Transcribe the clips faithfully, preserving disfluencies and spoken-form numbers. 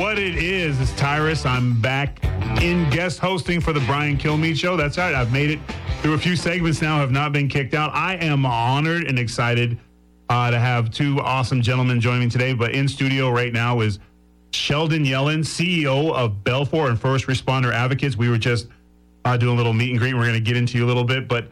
what it is. It's Tyrus. I'm back in guest hosting for the Brian Kilmeade Show. That's right. I've made it through a few segments now, have not been kicked out. I am honored and excited uh, to have two awesome gentlemen joining me today. But in studio right now is Sheldon Yellen, C E O of Belfor and First Responder Advocates. We were just uh, doing a little meet and greet. We're going to get into you a little bit, but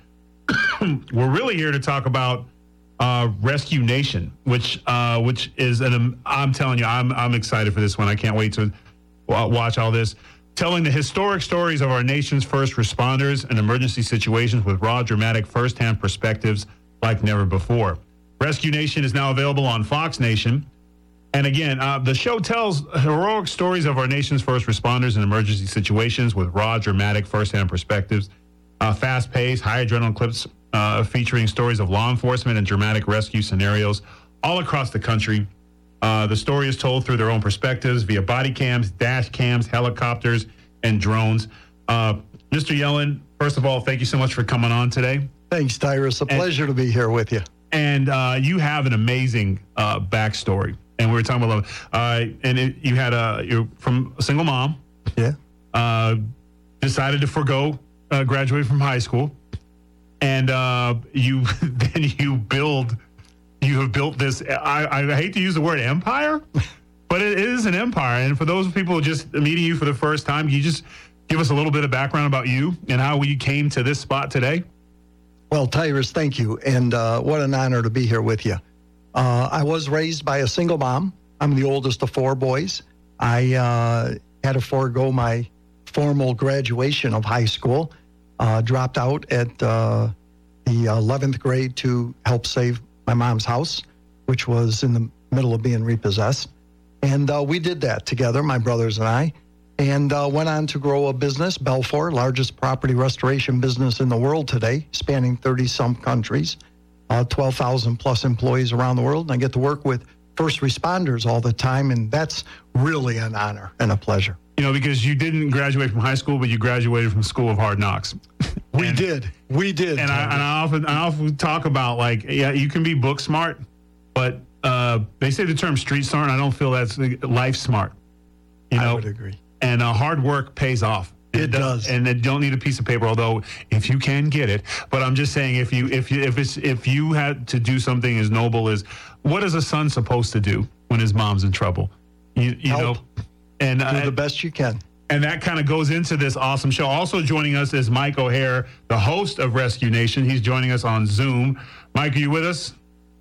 we're really here to talk about uh, Rescue Nation, which uh, which is an. Um, I'm telling you, I'm I'm excited for this one. I can't wait to w- watch all this. Telling the historic stories of our nation's first responders and emergency situations with raw, dramatic, firsthand perspectives like never before. Rescue Nation is now available on Fox Nation. And again, uh, the show tells heroic stories of our nation's first responders in emergency situations with raw, dramatic, firsthand perspectives, uh, fast-paced, high adrenaline clips uh, featuring stories of law enforcement and dramatic rescue scenarios all across the country. Uh, the story is told through their own perspectives via body cams, dash cams, helicopters, and drones. Uh, Mister Yellen, first of all, thank you so much for coming on today. Thanks, Tyrus. A pleasure and, to be here with you. And uh, you have an amazing uh, backstory. And we were talking about love. Uh, and it, you had a, you're from a single mom. Yeah. Uh, decided to forego uh, graduate from high school. And uh, you then you build, you have built this, I, I hate to use the word empire, but it is an empire. And for those people just meeting you for the first time, can you just give us a little bit of background about you and how you came to this spot today? Well, Tyrus, thank you. And uh, what an honor to be here with you. Uh, I was raised by a single mom. I'm the oldest of four boys. I uh, had to forego my formal graduation of high school, uh, dropped out at uh, the eleventh grade to help save my mom's house, which was in the middle of being repossessed. And uh, we did that together, my brothers and I, and uh, went on to grow a business, Belfor, largest property restoration business in the world today, spanning thirty-some countries. Uh, twelve thousand plus employees around the world, and I get to work with first responders all the time, and that's really an honor and a pleasure. You know, because you didn't graduate from high school, but you graduated from School of Hard Knocks. We and, did. We did. And I, and I often I often talk about, like, yeah, you can be book smart, but uh, they say the term street smart, and I don't feel that's life smart. You know? I would agree. And uh, hard work pays off. It does, and they don't need a piece of paper. Although, if you can get it, but I'm just saying, if you if you if it's if you had to do something as noble as, what is a son supposed to do when his mom's in trouble? You you Help. know, and do uh, the best you can. And that kind of goes into this awesome show. Also joining us is Mike O'Hare, the host of Rescue Nation. He's joining us on Zoom. Mike, are you with us?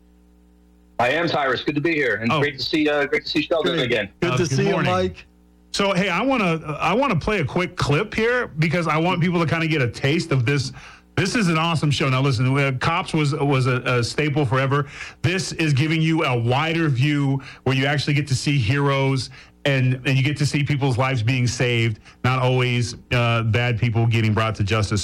I am, Tyrus. Good to be here, and oh. great to see uh, great to see Sheldon again. Good uh, to good see morning. you, Mike. So, hey, I want to I want to play a quick clip here because I want people to kind of get a taste of this. This is an awesome show. Now, listen, uh, Cops was was a, a staple forever. This is giving you a wider view where you actually get to see heroes and, and you get to see people's lives being saved, not always uh, bad people getting brought to justice.